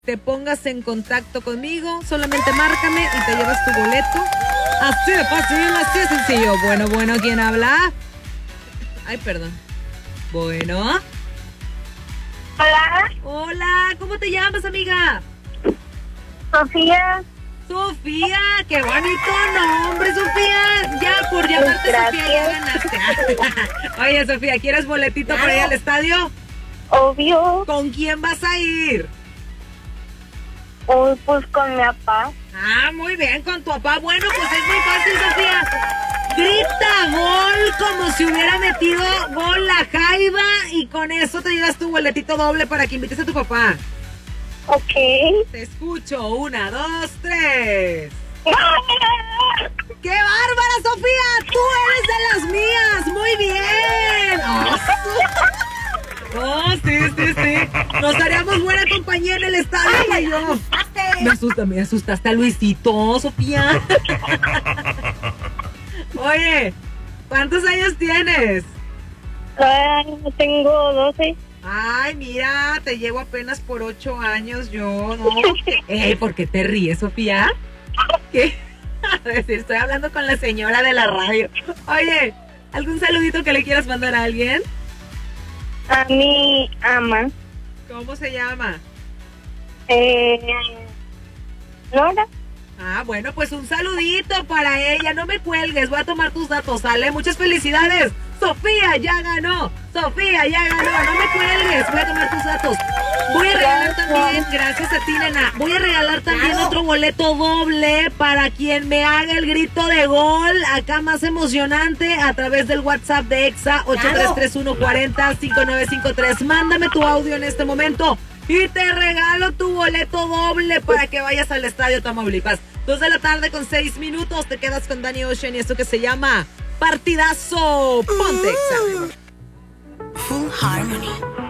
te pongas en contacto conmigo, solamente márcame y te llevas tu boleto. Así de fácil, así de sencillo. Bueno, ¿quién habla? Ay, perdón. Bueno. Hola. Hola, ¿cómo te llamas, amiga? Sofía. Sofía, qué bonito nombre, Sofía. Ya, por llamarte Sofía, ya ganaste. Oye, Sofía, ¿quieres boletito para ir al estadio? Obvio. ¿Con quién vas a ir? Pues con mi papá. Ah, muy bien, con tu papá. Bueno, pues es muy fácil, Sofía. Grita gol como si hubiera metido gol la Jaiba y con eso te llevas tu boletito doble para que invites a tu papá. Ok. Te escucho. 1, 2, 3. ¡Qué bárbara, Sofía! ¡Tú eres de las mías! ¡Muy bien! Oh, sí. Nos haríamos buena compañía en el estadio, y yo. Me asustaste a Luisito, Sofía. Oye, ¿cuántos años tienes? Tengo 12. Ay, mira, te llevo apenas por 8 años yo, ¿no? ¿Por qué te ríes, Sofía? ¿Qué? A decir, estoy hablando con la señora de la radio. Oye, ¿algún saludito que le quieras mandar a alguien? A mi ama. ¿Cómo se llama? Nora. Ah, bueno, pues un saludito para ella. No me cuelgues, voy a tomar tus datos, ¿sale? Muchas felicidades. Sofía ya ganó. No me cuelgues, voy a tomar tus datos. Voy a regalar también, gracias a ti, nena, voy a regalar también otro boleto doble para quien me haga el grito de gol acá más emocionante a través del WhatsApp de Exa 8331405953. Mándame tu audio en este momento y te regalo tu boleto doble para que vayas al estadio Tamaulipas. 2 de la tarde con 6 minutos, te quedas con Danny Ocean y esto que se llama Partidazo. Ponte Exa. Full Harmony.